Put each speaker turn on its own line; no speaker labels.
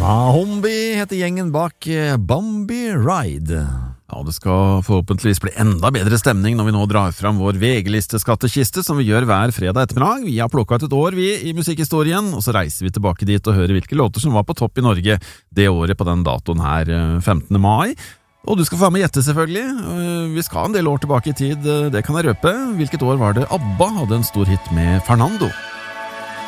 Ahombi heter gjengen bak Bambi Ride. Ja, det skal forhåpentligvis bli enda bedre stemning når vi nå drar fram vår VG-liste-skattekiste, som vi gjør hver fredag ettermiddag. Vi har plukket ut et år, vi, i musikkhistorien, og så reiser vi tilbake dit og hører hvilke låter som var på topp i Norge det året på den datoen her, 15. mai. Og du skal få med gjette, selvfølgelig. Vi skal en del år tilbake i tid, det kan jeg røpe. Hvilket år var det ABBA hadde en stor hit med Fernando?